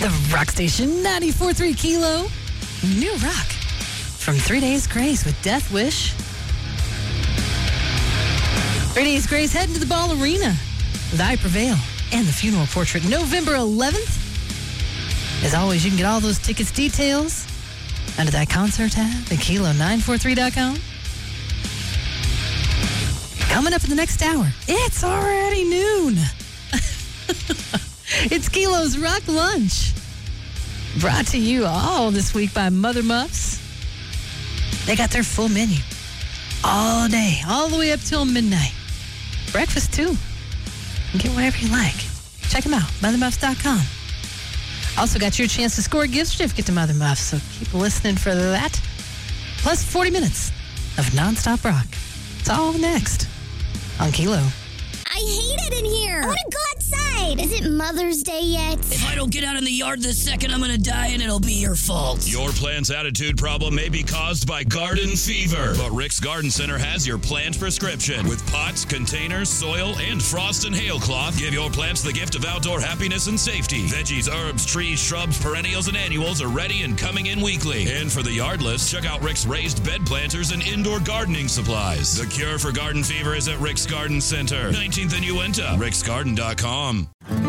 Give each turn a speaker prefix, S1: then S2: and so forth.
S1: The Rock Station 94.3 Kilo. New rock. From 3 Days Grace with Death Wish. 3 Days Grace heading to the Ball Arena with I Prevail and the Funeral Portrait November 11th. As always, you can get all those tickets details under that concert tab at Kilo943.com. Coming up in the next hour, it's already noon. It's Kilo's Rock Lunch. Brought to you all this week by Mother Muffs. They got their full menu all day, all the way up till midnight. Breakfast, too. You can get whatever you like. Check them out, mothermuffs.com. Also got your chance to score a gift certificate to Mother Muffs, so keep listening for that. Plus 40 minutes of nonstop rock. It's all next on Kilo.
S2: I hate it in here. I want to go outside. Is it Mother's Day yet?
S3: If I don't get out in the yard this second, I'm going to die and it'll be your fault.
S4: Your plant's attitude problem may be caused by garden fever, but Rick's Garden Center has your plant prescription. With pots, containers, soil, and frost and hail cloth, give your plants the gift of outdoor happiness and safety. Veggies, herbs, trees, shrubs, perennials, and annuals are ready and coming in weekly. And for the yardless, check out Rick's raised bed planters and indoor gardening supplies. The cure for garden fever is at Rick's Garden Center, 19th and Uinta, ricksgarden.com.